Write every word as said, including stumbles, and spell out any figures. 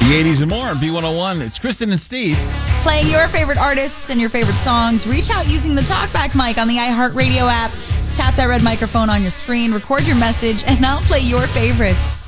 The eighties and more on B one oh one. It's Kristen and Steve. Playing your favorite artists and your favorite songs. Reach out using the TalkBack mic on the iHeartRadio app. Tap that red microphone on your screen, record your message, and I'll play your favorites.